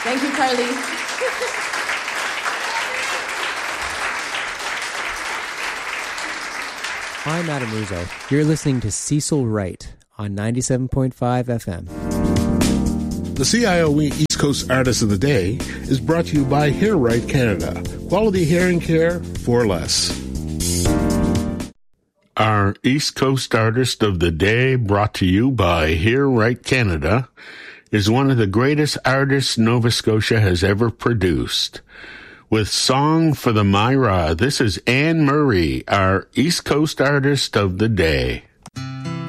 Thank you, Carly. I'm Adam Russo. You're listening to Cecil Wright on 97.5 FM. The CIOE East Coast Artist of the Day is brought to you by Hair Right Canada. Quality hearing care for less. Our East Coast Artist of the Day, brought to you by Hair Right Canada, is one of the greatest artists Nova Scotia has ever produced. With Song for the Myra, this is Anne Murray, our East Coast Artist of the Day.